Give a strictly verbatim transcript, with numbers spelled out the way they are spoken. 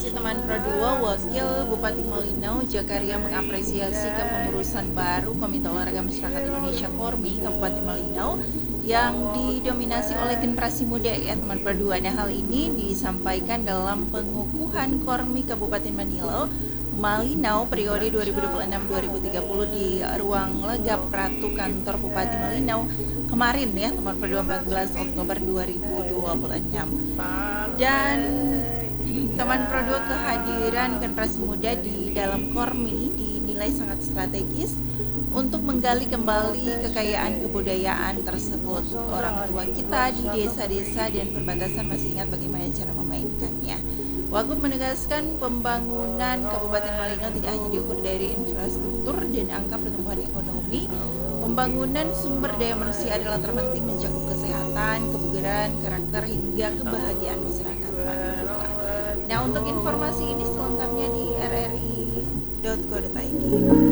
Informasi teman Pro dua, Wakil Bupati Malinau Jakaria mengapresiasi kepengurusan baru Komite Olahraga Masyarakat Indonesia Kormi Kabupaten Malinau yang didominasi oleh generasi muda ya teman Pro dua. Nah, hal ini disampaikan dalam pengukuhan Kormi Kabupaten Malinau Malinau periode dua ribu dua puluh enam sampai dua ribu tiga puluh di ruang Legap Ratu Kantor Bupati Malinau kemarin ya teman Pro dua, empat belas Oktober dua ribu dua puluh enam. Dan teman Pro dua, kehadiran generasi muda di dalam Kormi dinilai sangat strategis untuk menggali kembali kekayaan kebudayaan tersebut. Orang tua kita di desa-desa dan perbatasan masih ingat bagaimana cara memainkannya. Wagub menegaskan pembangunan Kabupaten Malinau tidak hanya diukur dari infrastruktur dan angka pertumbuhan ekonomi. Pembangunan sumber daya manusia adalah terpenting, mencakup kesehatan, kebugaran, karakter hingga kebahagiaan masyarakat. Nah, untuk informasi ini selengkapnya di r r i dot co dot i d.